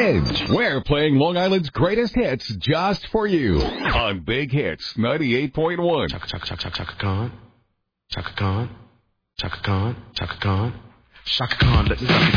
Edge. We're playing Long Island's greatest hits just for you on Big Hits 98.1. Chaka Khan. Chaka Khan. Chaka Khan. Chaka Khan. Chaka Khan. Chaka Khan. Let me